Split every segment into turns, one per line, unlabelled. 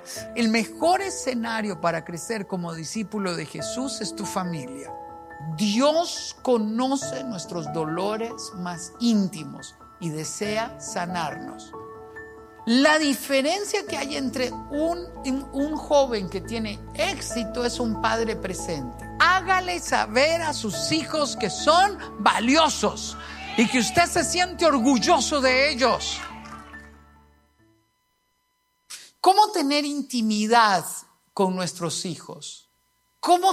El mejor escenario para crecer como discípulo de Jesús es tu familia. Dios conoce nuestros dolores más íntimos y desea sanarnos. La diferencia que hay entre un joven que tiene éxito es un padre presente. Hágale saber a sus hijos que son valiosos y que usted se siente orgulloso de ellos. ¿Cómo tener intimidad con nuestros hijos? ¿Cómo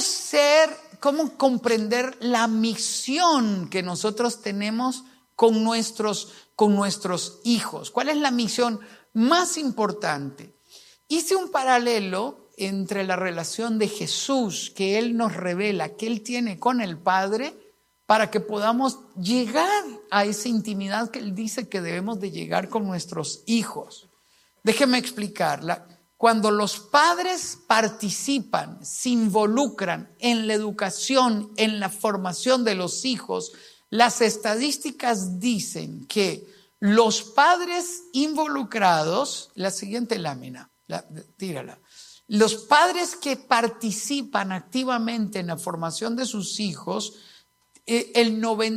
comprender la misión que nosotros tenemos con nuestros hijos? ¿Cuál es la misión más importante? Hice un paralelo entre la relación de Jesús que Él nos revela, que Él tiene con el Padre, para que podamos llegar a esa intimidad que Él dice que debemos de llegar con nuestros hijos. Déjeme explicarla. Cuando los padres participan, se involucran en la educación, en la formación de los hijos, las estadísticas dicen que los padres involucrados, la siguiente lámina, tírala. Los padres que participan activamente en la formación de sus hijos, el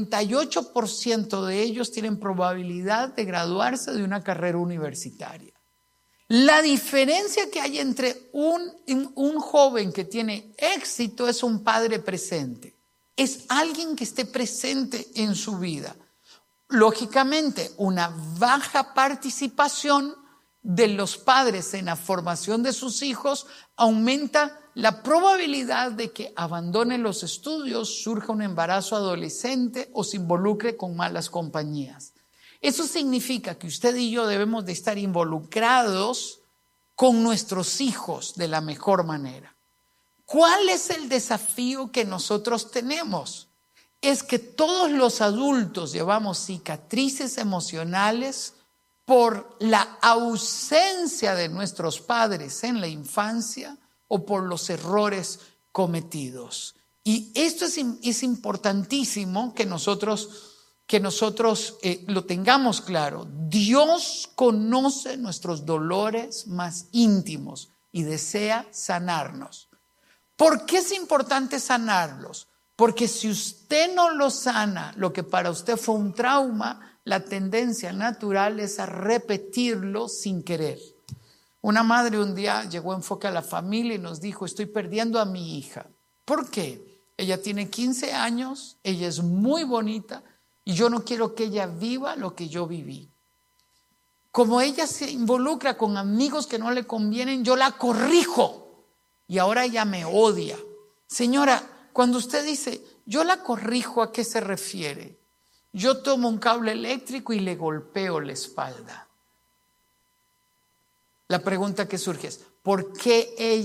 98% de ellos tienen probabilidad de graduarse de una carrera universitaria. La diferencia que hay entre un joven que tiene éxito es un padre presente. Es alguien que esté presente en su vida. Lógicamente, una baja participación de los padres en la formación de sus hijos aumenta la probabilidad de que abandone los estudios, surja un embarazo adolescente o se involucre con malas compañías. Eso significa que usted y yo debemos de estar involucrados con nuestros hijos de la mejor manera. ¿Cuál es el desafío que nosotros tenemos? Es que todos los adultos llevamos cicatrices emocionales por la ausencia de nuestros padres en la infancia o por los errores cometidos. Y esto es importantísimo que nosotros lo tengamos claro. Dios conoce nuestros dolores más íntimos y desea sanarnos. ¿Por qué es importante sanarlos? Porque si usted no lo sana, lo que para usted fue un trauma, la tendencia natural es a repetirlo sin querer. Una madre un día llegó a Enfoque a la Familia y nos dijo: estoy perdiendo a mi hija. ¿Por qué? Ella tiene 15 años, ella es muy bonita y yo no quiero que ella viva lo que yo viví. Como ella se involucra con amigos que no le convienen, yo la corrijo y ahora ella me odia. Señora, cuando usted dice yo la corrijo, ¿a qué se refiere? Yo tomo un cable eléctrico y le golpeo la espalda. La pregunta que surge es: ¿por qué ella